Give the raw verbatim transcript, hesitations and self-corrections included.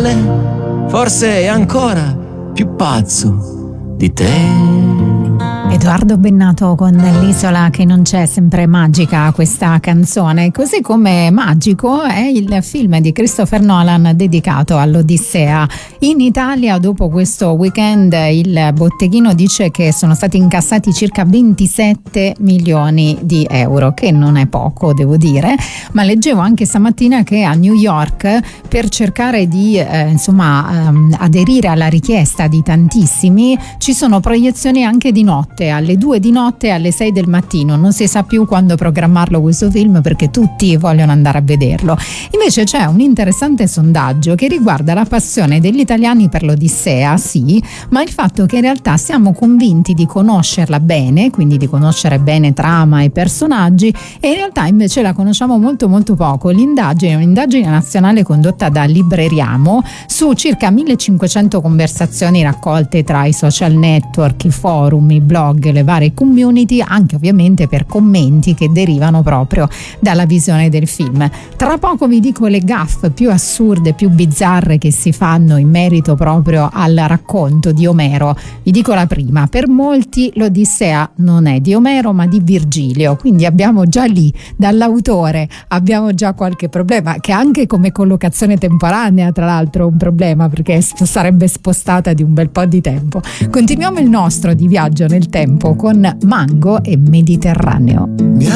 male, forse è ancora più pazzo di te. Edoardo Bennato con L'isola che non c'è, sempre magica questa canzone, così come magico è il film di Christopher Nolan dedicato all'Odissea. In Italia dopo questo weekend il botteghino dice che sono stati incassati circa ventisette milioni di euro, che non è poco, devo dire, ma leggevo anche stamattina che a New York, per cercare di eh, insomma ehm, aderire alla richiesta di tantissimi, ci sono proiezioni anche di notte, alle due di notte e alle sei del mattino. Non si sa più quando programmarlo questo film perché tutti vogliono andare a vederlo. Invece c'è un interessante sondaggio che riguarda la passione degli italiani per l'Odissea, sì, ma il fatto che in realtà siamo convinti di conoscerla bene, quindi di conoscere bene trama e personaggi, e in realtà invece la conosciamo molto molto poco. L'indagine è un'indagine nazionale condotta da Libreriamo su circa millecinquecento conversazioni raccolte tra i social network, i forum, i blog, le varie community, anche ovviamente per commenti che derivano proprio dalla visione del film. Tra poco vi dico le gaffe più assurde, più bizzarre che si fanno in merito proprio al racconto di Omero. Vi dico la prima: per molti l'Odissea non è di Omero ma di Virgilio, quindi abbiamo già lì dall'autore abbiamo già qualche problema, che anche come collocazione temporanea tra l'altro un problema, perché sarebbe spostata di un bel po' di tempo. Continuiamo il nostro di viaggio nel tempo con Mango e Mediterraneo. Mi